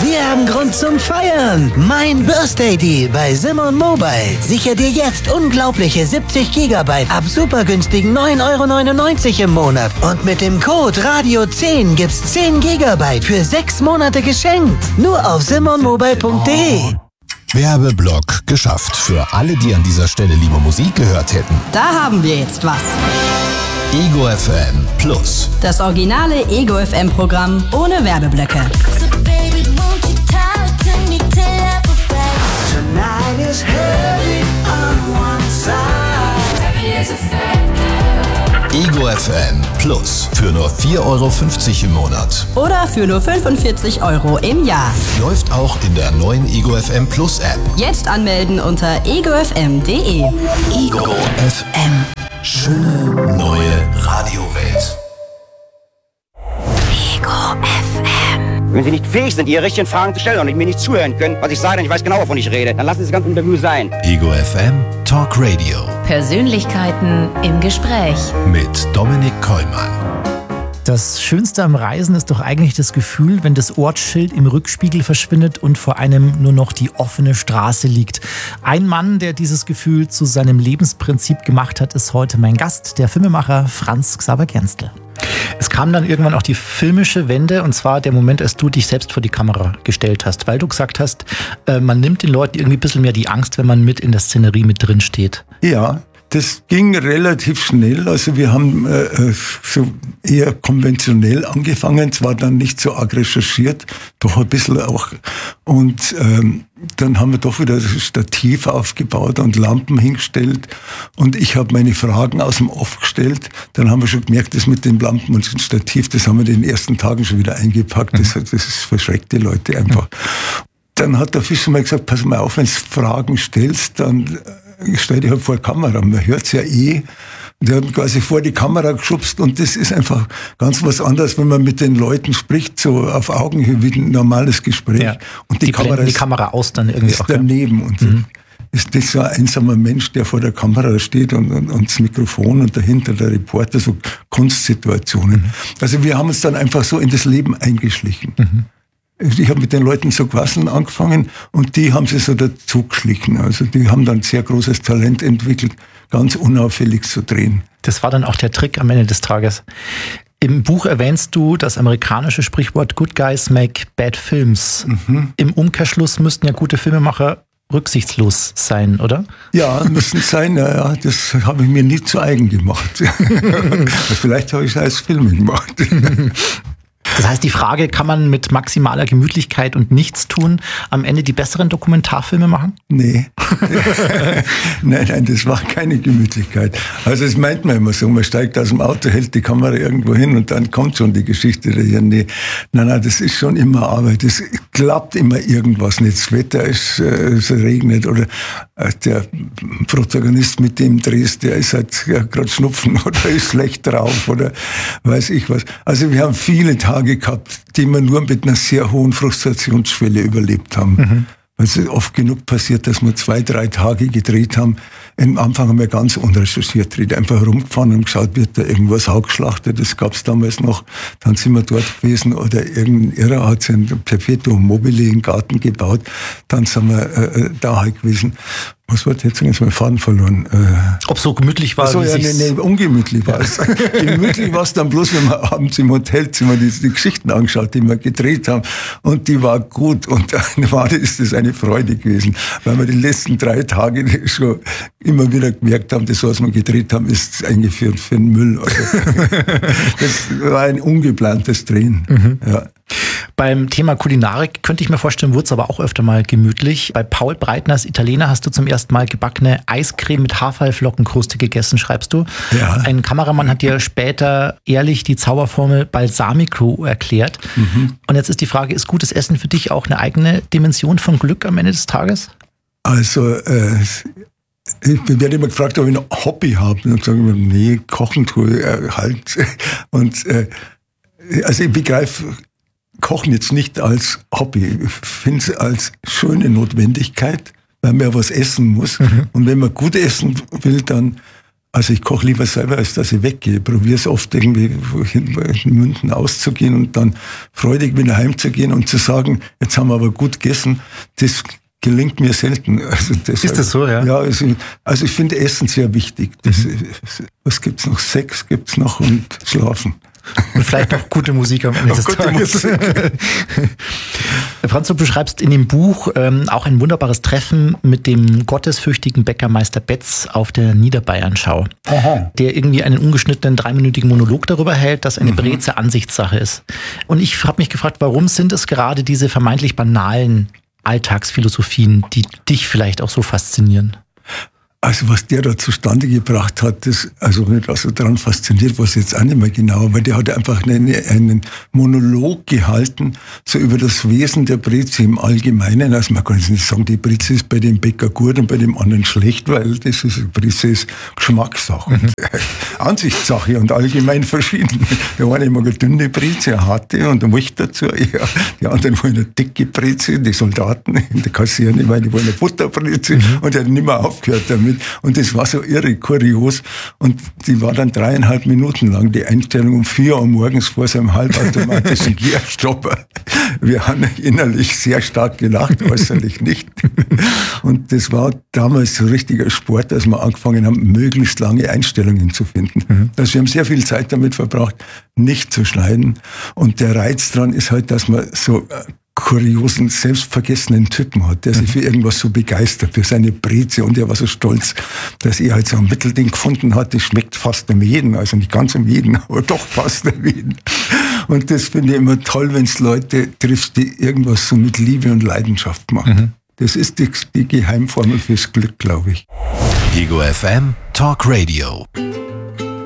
Wir haben Grund zum Feiern. Mein Birthday Deal bei Simon Mobile. Sicher dir jetzt unglaubliche 70 GB ab super günstigen 9,99 € im Monat. Und mit dem Code Radio10 gibt's 10 GB für 6 Monate geschenkt. Nur auf simonmobile.de. Werbeblock geschafft. Für alle, die an dieser Stelle lieber Musik gehört hätten. Da haben wir jetzt was. Ego FM Plus. Das originale Ego FM Programm ohne Werbeblöcke. Ego FM Plus für nur 4,50 € im Monat. Oder für nur 45 € im Jahr. Läuft auch in der neuen Ego FM Plus App. Jetzt anmelden unter egofm.de. Ego FM. Schöne neue Radiowelt. Ego FM. Wenn Sie nicht fähig sind, Ihre richtigen Fragen zu stellen und mir nicht zuhören können, was ich sage, denn ich weiß genau, wovon ich rede, dann lassen Sie das ganze Interview sein. Ego FM Talk Radio. Persönlichkeiten im Gespräch. Mit Dominik Kollmann. Das Schönste am Reisen ist doch eigentlich das Gefühl, wenn das Ortsschild im Rückspiegel verschwindet und vor einem nur noch die offene Straße liegt. Ein Mann, der dieses Gefühl zu seinem Lebensprinzip gemacht hat, ist heute mein Gast, der Filmemacher Franz Xaver Gerstl. Es kam dann irgendwann auch die filmische Wende, und zwar der Moment, als du dich selbst vor die Kamera gestellt hast, weil du gesagt hast, man nimmt den Leuten irgendwie ein bisschen mehr die Angst, wenn man mit in der Szenerie mit drin steht. Ja, das ging relativ schnell. Also wir haben so eher konventionell angefangen, zwar dann nicht so arg recherchiert, doch ein bisschen auch. Und dann haben wir doch wieder das Stativ aufgebaut und Lampen hingestellt. Und ich habe meine Fragen aus dem Off gestellt. Dann haben wir schon gemerkt, das mit den Lampen und dem Stativ, das haben wir in den ersten Tagen schon wieder eingepackt. Das verschreckt die Leute einfach. Dann hat der Fischer mal gesagt, pass mal auf, wenn du Fragen stellst, dann stell dich halt vor die Kamera. Man hört's ja eh. Und der hat quasi vor die Kamera geschubst, und das ist einfach ganz was anderes, wenn man mit den Leuten spricht, so auf Augenhöhe wie ein normales Gespräch. Ja. Und die Kamera aus dann irgendwie ist auch daneben. Und ist das so ein einsamer Mensch, der vor der Kamera steht und das Mikrofon und dahinter der Reporter, so Kunstsituationen. Also wir haben uns dann einfach so in das Leben eingeschlichen. Ich habe mit den Leuten so quasseln angefangen, und die haben sich so dazu geschlichen. Also die haben dann sehr großes Talent entwickelt, ganz unauffällig zu drehen. Das war dann auch der Trick am Ende des Tages. Im Buch erwähnst du das amerikanische Sprichwort Good Guys Make Bad Films. Im Umkehrschluss müssten ja gute Filmemacher rücksichtslos sein, oder? Ja, müssen sein. Ja, das habe ich mir nie zu eigen gemacht. Vielleicht habe ich es als Film gemacht. Das heißt, die Frage, kann man mit maximaler Gemütlichkeit und Nichtstun am Ende die besseren Dokumentarfilme machen? Nee. Nein, das war keine Gemütlichkeit. Also das meint man immer so, man steigt aus dem Auto, hält die Kamera irgendwo hin und dann kommt schon die Geschichte daher. Nee. Nein, das ist schon immer Arbeit. Es klappt immer irgendwas nicht. Das Wetter ist, es regnet, oder der Protagonist, mit dem drehst, der ist halt gerade Schnupfen oder ist schlecht drauf oder weiß ich was. Also wir haben viele Tage gehabt, die wir nur mit einer sehr hohen Frustrationsschwelle überlebt haben. Weil es oft genug passiert, dass wir 2-3 Tage gedreht haben. Am Anfang haben wir ganz unrecherchiert gedreht, einfach rumgefahren und geschaut, wird da irgendwas ausgeschlachtet. Das gab es damals noch. Dann sind wir dort gewesen, oder irgendein Irrer hat sich ein Perpetuum mobile in den Garten gebaut. Dann sind wir da halt gewesen. Was war jetzt mein Faden verloren? Ob so gemütlich war? So, ja, nee, ungemütlich war es. Gemütlich war es dann bloß, wenn wir abends im Hotelzimmer die Geschichten angeschaut, die wir gedreht haben. Und die war gut. Und dann ist das eine Freude gewesen, weil wir die letzten 3 Tage schon immer wieder gemerkt haben, das, was wir gedreht haben, ist eingeführt für den Müll. Also, das war ein ungeplantes Drehen. Ja. Beim Thema Kulinarik könnte ich mir vorstellen, wurde es aber auch öfter mal gemütlich. Bei Paul Breitners Italiener hast du zum ersten Mal gebackene Eiscreme mit Haferflockenkruste gegessen, schreibst du. Ja. Ein Kameramann hat dir später ehrlich die Zauberformel Balsamico erklärt. Und jetzt ist die Frage, ist gutes Essen für dich auch eine eigene Dimension von Glück am Ende des Tages? Also, ich werde immer gefragt, ob ich ein Hobby habe. Und dann sagen wir, nee, kochen tue ich halt. Und also ich begreife Kochen jetzt nicht als Hobby. Ich finde es als schöne Notwendigkeit, weil man ja was essen muss. Und wenn man gut essen will, dann Also ich koche lieber selber, als dass ich weggehe. Ich probiere es oft irgendwie in München auszugehen und dann freudig wieder heimzugehen und zu sagen, jetzt haben wir aber gut gegessen. Das gelingt mir selten. Also deshalb, ist das so, ja? Ja, also ich finde Essen sehr wichtig. Was gibt's noch? Sex gibt's noch und Schlafen. Und vielleicht auch gute Musik am Ende des Tages. Franz, du beschreibst in dem Buch auch ein wunderbares Treffen mit dem gottesfürchtigen Bäckermeister Betz auf der Niederbayernschau, der irgendwie einen ungeschnittenen 3-minütigen Monolog darüber hält, dass eine Breze Ansichtssache ist. Und ich habe mich gefragt, warum sind es gerade diese vermeintlich banalen Alltagsphilosophien, die dich vielleicht auch so faszinieren? Also was der da zustande gebracht hat, das, also nicht also daran fasziniert, was jetzt auch nicht mehr genau, aber der hat einfach einen Monolog gehalten, so über das Wesen der Breze im Allgemeinen. Also man kann jetzt nicht sagen, die Breze ist bei dem Bäcker gut und bei dem anderen schlecht, weil das ist, Breze ist Geschmackssache, und Ansichtssache und allgemein verschieden. Der eine mag eine dünne Breze, eine harte und eine Milch dazu. Ja, die anderen wollen eine dicke Breze, die Soldaten in der Kaserne, weil die wollen eine Butterbreze, und er hat nicht mehr aufgehört damit. Und das war so irre kurios. Und die war dann 3,5 Minuten lang, die Einstellung um 4 Uhr morgens vor seinem halbautomatischen Gärstopper. Wir haben innerlich sehr stark gelacht, äußerlich nicht. Und das war damals so richtiger Sport, dass wir angefangen haben, möglichst lange Einstellungen zu finden. Also wir haben sehr viel Zeit damit verbracht, nicht zu schneiden. Und der Reiz dran ist halt, dass man so kuriosen, selbstvergessenen Typen hat, der sich für irgendwas so begeistert, für seine Breze, und er war so stolz, dass er halt so ein Mittelding gefunden hat, das schmeckt fast einem jeden, also nicht ganz um jeden, aber doch fast einem jeden. Und das finde ich immer toll, wenn es Leute trifft, die irgendwas so mit Liebe und Leidenschaft machen. Das ist die Geheimformel fürs Glück, glaube ich. Ego FM Talk Radio.